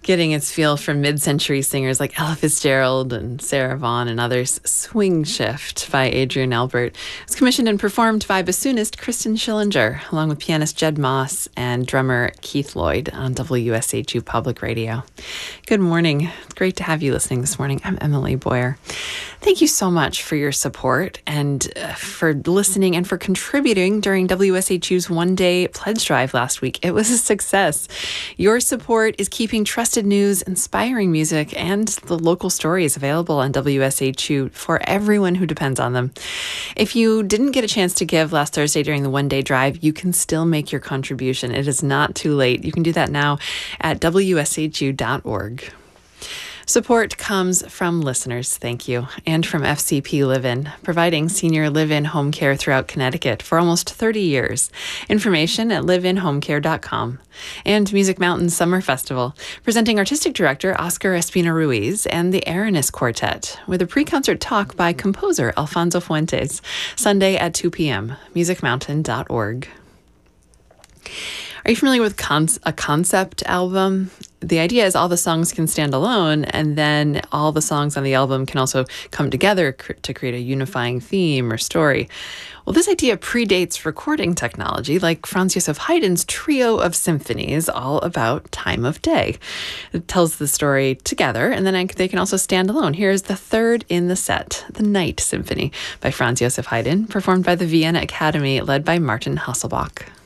getting its feel from mid-century singers like Ella Fitzgerald and Sarah Vaughan and others. Swing Shift by Adrian Albert. It's commissioned and performed by bassoonist Kristen Schillinger, along with pianist Jed Moss and drummer Keith Lloyd on WSHU Public Radio. Good morning. It's great to have you listening this morning. I'm Emily Boyer. Thank you so much for your support and for listening and for contributing during WSHU's one-day pledge drive last week. It was a success. Your support is keeping trusted news, inspiring music, and the local stories available on WSHU for everyone who depends on them. If you didn't get a chance to give last Thursday during the one-day drive, you can still make your contribution. It is not too late. You can do that now at WSHU.org. Support comes from listeners, thank you, and from FCP Live-In, providing senior live-in home care throughout Connecticut for almost 30 years. Information at liveinhomecare.com. And Music Mountain Summer Festival, presenting Artistic Director Oscar Espina Ruiz and the Aranis Quartet, with a pre-concert talk by composer Alfonso Fuentes, Sunday at 2 p.m., musicmountain.org. Are you familiar with a concept album? The idea is all the songs can stand alone, and then all the songs on the album can also come together to create a unifying theme or story. Well, this idea predates recording technology, like Franz Joseph Haydn's trio of symphonies, all about time of day. It tells the story together, and then they can also stand alone. Here's the third in the set, the Night Symphony by Franz Joseph Haydn, performed by the Vienna Academy, led by Martin Hasselbach.